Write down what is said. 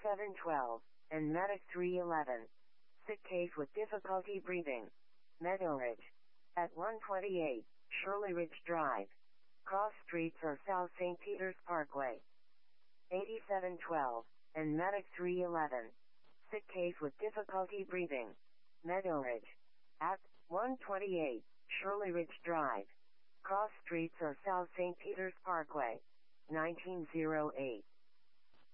8712, and Medic 311. Sick case with difficulty breathing. Meadow Ridge. At 128, Shirley Ridge Drive. Cross streets or South St. Peter's Parkway. 8712, and Medic 311. Sick case with difficulty breathing. Meadow Ridge. At 128, Shirley Ridge Drive. Cross streets or South St. Peter's Parkway. 1908.